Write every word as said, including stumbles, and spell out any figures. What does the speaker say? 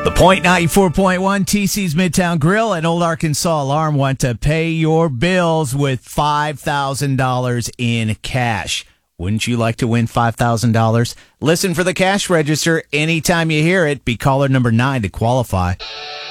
The Point ninety-four point one T C's Midtown Grill and Old Arkansas Alarm want to pay your bills with five thousand dollars in cash. Wouldn't you like to win five thousand dollars? Listen for the cash register anytime you hear it. Be caller number nine to qualify.